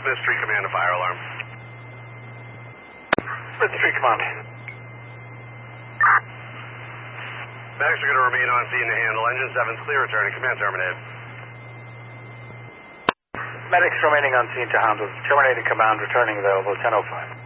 Smith Street Command, a fire alarm. Smith Street Command. Medics are going to remain on scene to handle. Engine 7's clear, returning. Command terminated. Medics remaining on scene to handle. Terminating command, returning available 10:05.